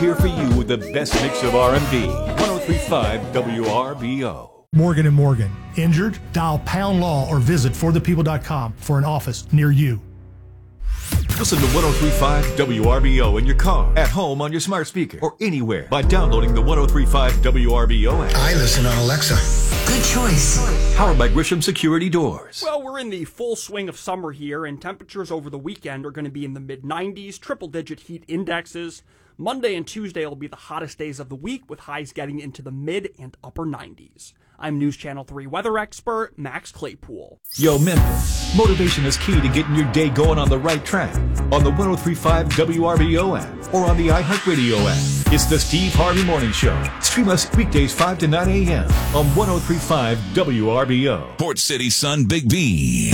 here for you with the best mix of R&B. 103.5 WRBO. Morgan & Morgan. Injured? Dial Pound Law or visit forthepeople.com for an office near you. Listen to 103.5 WRBO in your car, at home on your smart speaker, or anywhere by downloading the 103.5 WRBO app. I listen on Alexa. Good choice. Powered by Grisham Security Doors. Well, we're in the full swing of summer here, and temperatures over the weekend are going to be in the mid-90s, triple-digit heat indexes. Monday and Tuesday will be the hottest days of the week, with highs getting into the mid and upper 90s. I'm News Channel 3 weather expert Max Claypool. Yo, Memphis, motivation is key to getting your day going on the right track. On the 103.5 WRBO app or on the iHeartRadio app. It's the Steve Harvey Morning Show. Stream us weekdays 5 to 9 a.m. on 103.5 WRBO. Port City Sun Big B.